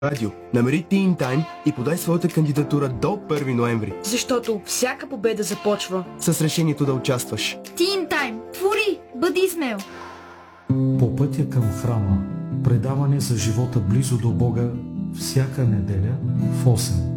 радио. Намери Teen Time и подай своята кандидатура до 1 ноември. Защото всяка победа започва с решението да участваш. Teen Time. Твори! Бъди смел! По пътя към храма. Предаване за живота близо до Бога всяка неделя в 8.